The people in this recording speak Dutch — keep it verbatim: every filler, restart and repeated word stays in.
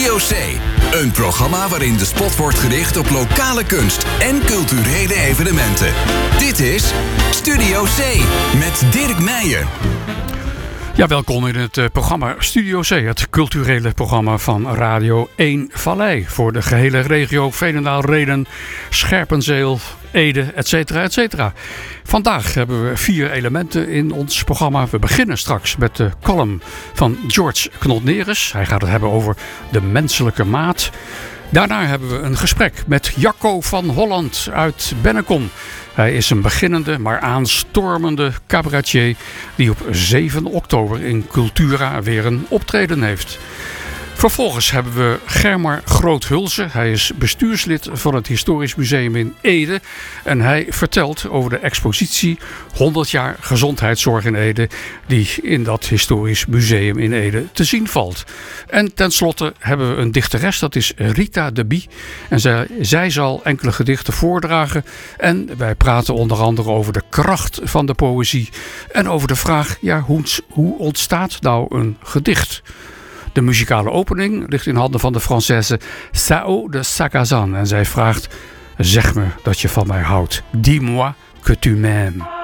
Studio C. Een programma waarin de spot wordt gericht op lokale kunst en culturele evenementen. Dit is Studio C met Dirk Meijer. Ja, welkom in het uh, programma Studio C, het culturele programma van Radio één Vallei. Voor de gehele regio Veenendaal, Rheden, Scherpenzeel, Ede, et cetera, et cetera. Vandaag hebben we vier elementen in ons programma. We beginnen straks met de column van George Knot-Neres. Hij gaat het hebben over de menselijke maat. Daarna hebben we een gesprek met Jacco van Holland uit Bennekom. Hij is een beginnende, maar aanstormende cabaretier die op zeven oktober in Cultura weer een optreden heeft. Vervolgens hebben we Germar Groothulse. Hij is bestuurslid van het Historisch Museum in Ede. En hij vertelt over de expositie honderd jaar gezondheidszorg in Ede, die in dat Historisch Museum in Ede te zien valt. En tenslotte hebben we een dichteres, dat is Rita de Bie. En zij, zij zal enkele gedichten voordragen. En wij praten onder andere over de kracht van de poëzie. En over de vraag, ja, hoe, hoe ontstaat nou een gedicht? De muzikale opening ligt in handen van de Française Sao de Sakazan. En zij vraagt, zeg me dat je van mij houdt. Dis-moi que tu m'aimes.